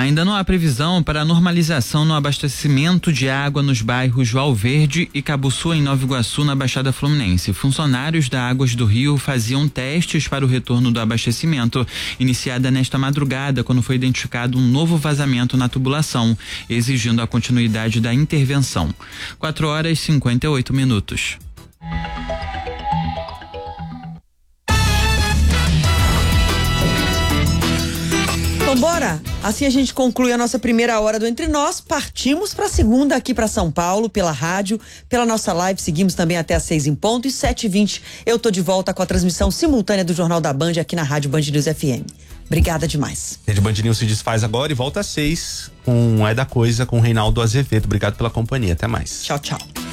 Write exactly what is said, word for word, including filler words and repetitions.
Ainda não há previsão para a normalização no abastecimento de água nos bairros João Verde e Cabuçu, em Nova Iguaçu, na Baixada Fluminense. Funcionários da Águas do Rio faziam testes para o retorno do abastecimento, iniciada nesta madrugada, quando foi identificado um novo vazamento na tubulação, exigindo a continuidade da intervenção. quatro horas e cinquenta e oito minutos. Vambora! Assim a gente conclui a nossa primeira hora do Entre Nós. Partimos para a segunda aqui para São Paulo, pela rádio, pela nossa live. Seguimos também até às seis em ponto. E sete e vinte eu tô de volta com a transmissão simultânea do Jornal da Band aqui na Rádio Band News F M. Obrigada demais. A Rede Band News se desfaz agora e volta às seis com É da Coisa, com o Reinaldo Azevedo. Obrigado pela companhia. Até mais. Tchau, tchau.